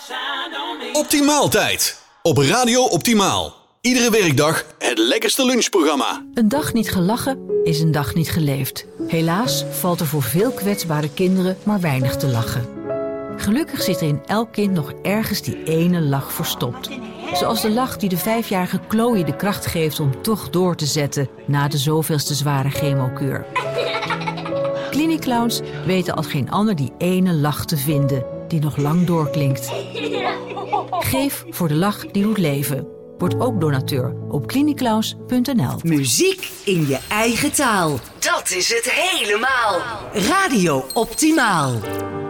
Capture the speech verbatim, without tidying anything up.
Optimaaltijd. Op Radio Optimaal. Iedere werkdag het lekkerste lunchprogramma. Een dag niet gelachen is een dag niet geleefd. Helaas valt er voor veel kwetsbare kinderen maar weinig te lachen. Gelukkig zit er in elk kind nog ergens die ene lach verstopt. Zoals de lach die de vijfjarige Chloe de kracht geeft om toch door te zetten na de zoveelste zware chemokuur. Cliniclowns weten als geen ander die ene lach te vinden die nog lang doorklinkt. Geef voor de lach die doet leven. Word ook donateur op cliniclowns punt n l. Muziek in je eigen taal. Dat is het helemaal. Radio Optimaal.